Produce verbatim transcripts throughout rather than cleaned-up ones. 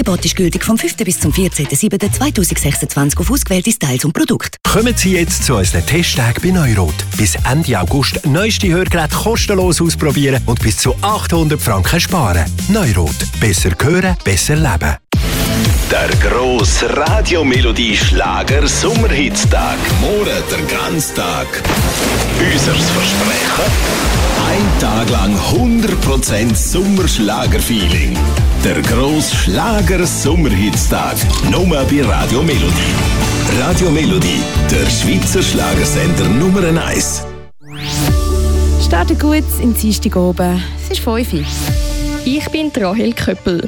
Angebot ist gültig vom fünften bis zum vierzehnten siebten zweitausendsechsundzwanzig auf ausgewählte Styles und Produkte. Kommen Sie jetzt zu unseren Testtagen bei Neurot. Bis Ende August neueste Hörgeräte kostenlos ausprobieren und bis zu achthundert Franken sparen. Neurot. Besser hören, besser leben. Der grosse Radiomelodie-Schlager Sommerhitztag. Morgen der ganze Tag. Unser Versprechen: ein Tag lang hundert Prozent Sommerschlager-Feeling. Der grosse Schlager Sommerhitztag. Nur bei Radio Melodie. Radio Melodie, der Schweizer Schlagersender Nummer eins. Starten gut in Dienstag oben. Es ist fünf Uhr. Ich bin Rahel Köppel.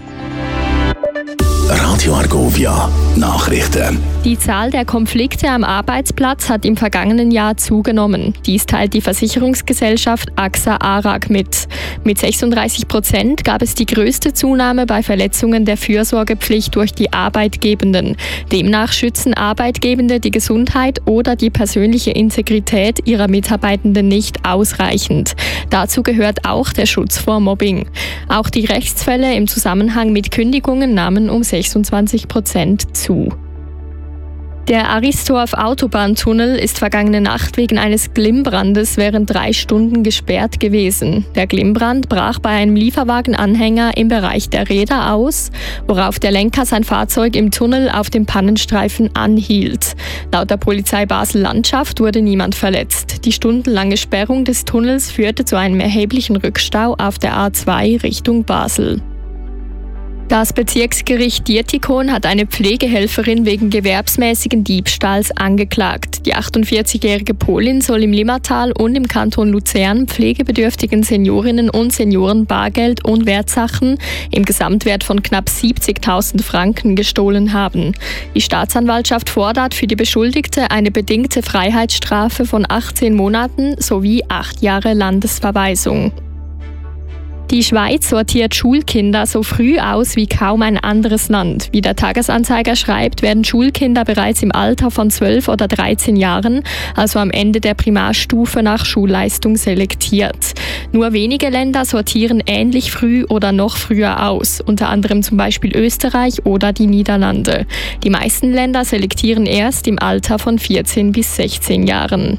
Radio Argovia Nachrichten. Die Zahl der Konflikte am Arbeitsplatz hat im vergangenen Jahr zugenommen. Dies teilt die Versicherungsgesellschaft A X A ARAG mit. Mit sechsunddreißig Prozent gab es die größte Zunahme bei Verletzungen der Fürsorgepflicht durch die Arbeitgebenden. Demnach schützen Arbeitgebende die Gesundheit oder die persönliche Integrität ihrer Mitarbeitenden nicht ausreichend. Dazu gehört auch der Schutz vor Mobbing. Auch die Rechtsfälle im Zusammenhang mit Kündigungen nahmen um sechsundzwanzig Prozent zu. Der Aristorf Autobahntunnel ist vergangene Nacht wegen eines Glimmbrandes während drei Stunden gesperrt gewesen. Der Glimmbbrand brach bei einem Lieferwagenanhänger im Bereich der Räder aus, worauf der Lenker sein Fahrzeug im Tunnel auf dem Pannenstreifen anhielt. Laut der Polizei Basel-Landschaft wurde niemand verletzt. Die stundenlange Sperrung des Tunnels führte zu einem erheblichen Rückstau auf der A zwei Richtung Basel. Das Bezirksgericht Dietikon hat eine Pflegehelferin wegen gewerbsmäßigen Diebstahls angeklagt. Die achtundvierzigjährige Polin soll im Limmatal und im Kanton Luzern pflegebedürftigen Seniorinnen und Senioren Bargeld und Wertsachen im Gesamtwert von knapp siebzigtausend Franken gestohlen haben. Die Staatsanwaltschaft fordert für die Beschuldigte eine bedingte Freiheitsstrafe von achtzehn Monaten sowie acht Jahre Landesverweisung. Die Schweiz sortiert Schulkinder so früh aus wie kaum ein anderes Land. Wie der Tagesanzeiger schreibt, werden Schulkinder bereits im Alter von zwölf oder dreizehn Jahren, also am Ende der Primarstufe, nach Schulleistung selektiert. Nur wenige Länder sortieren ähnlich früh oder noch früher aus, unter anderem zum Beispiel Österreich oder die Niederlande. Die meisten Länder selektieren erst im Alter von vierzehn bis sechzehn Jahren.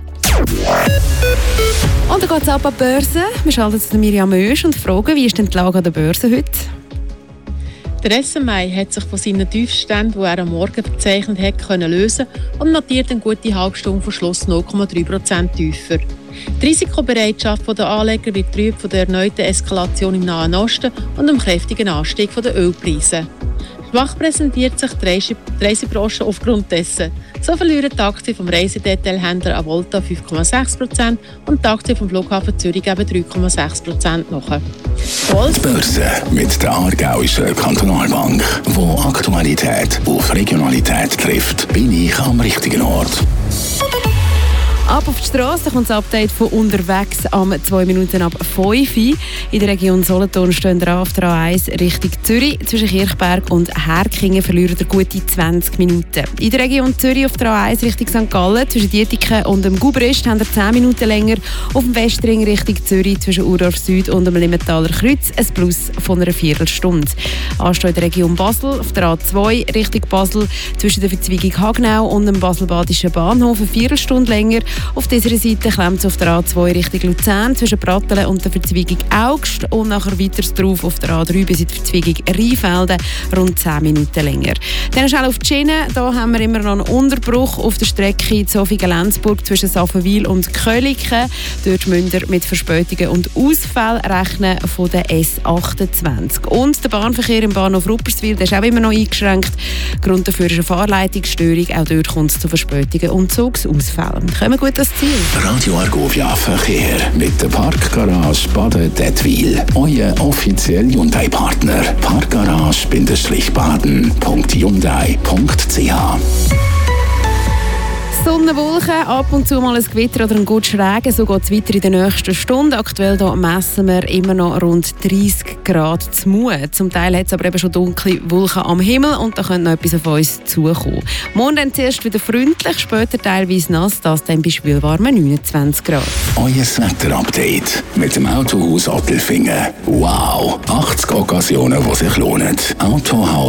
Und dann geht es ab an die Börse. Wir schalten zu Miriam Oesch und fragen, wie ist denn die Lage an der Börse heute? Der S M I hat sich von seinen Tiefständen, die er am Morgen verzeichnet hat, können lösen und notiert eine gute halbe Stunde vor Schluss null Komma drei Prozent tiefer. Die Risikobereitschaft der Anleger wird trüb von der erneuten Eskalation im Nahen Osten und dem kräftigen Anstieg der Ölpreise. Schwach präsentiert sich die Reisebranche aufgrund dessen. So verlieren die Aktien vom Reisedetailhändler Avolta fünf Komma sechs Prozent und die Aktien vom Flughafen Zürich geben drei Komma sechs Prozent nach. Die Börse mit der Aargauischen Kantonalbank, wo Aktualität auf Regionalität trifft, bin ich am richtigen Ort. Ab auf die Straße kommt das Update von unterwegs am zwei Minuten ab fünf Uhr. In der Region Solothurn stehen wir auf der A eins Richtung Zürich. Zwischen Kirchberg und Herkingen verlieren wir gute zwanzig Minuten. In der Region Zürich auf der A eins Richtung Sankt Gallen zwischen Dietiken und dem Gubrist haben wir zehn Minuten länger. Auf dem Westring Richtung Zürich zwischen Urdorf Süd und dem Limmentaler Kreuz ein Plus von einer Viertelstunde. Anstehen in der Region Basel auf der A zwei Richtung Basel zwischen der Verzweigung Hagnau und dem Baselbadischen Bahnhof eine Viertelstunde länger. Auf dieser Seite klemmt es auf der A zwei Richtung Luzern zwischen Brattelen und der Verzweigung Augst und nachher weiter drauf auf der A drei bis in die Verzweigung Rheinfelden rund zehn Minuten länger. Dann schnell auf die Schiene, da haben wir immer noch einen Unterbruch auf der Strecke Zofingen-Lenzburg zwischen Saffenwil und Köliken. Dort müsst ihr mit Verspätungen und Ausfällen rechnen von der S achtundzwanzig. Und der Bahnverkehr im Bahnhof Rupperswil, der ist auch immer noch eingeschränkt. Grund dafür ist eine Fahrleitungsstörung, auch dort kommt es zu Verspätungen und Zugsausfällen. Kommen gut das Ziel. Radio Argovia Verkehr mit der Parkgarage Baden-Dettwil. Euer offizieller Hyundai-Partner. Parkgarage-baden punkt hyundai punkt c h. Sonne, Wolken, ab und zu mal ein Gewitter oder ein guter Regen. So geht es weiter in der nächsten Stunde. Aktuell hier messen wir immer noch rund dreißig Grad zu Mut. Zum Teil hat es aber eben schon dunkle Wolken am Himmel und da könnte noch etwas auf uns zukommen. Morgen dann zuerst wieder freundlich, später teilweise nass, das dann bei schwülwarmen neunundzwanzig Grad. Euer Wetter-Update mit dem Autohaus Ottelfingen. Wow, achtzig Occasionen, die sich lohnen. Autohaus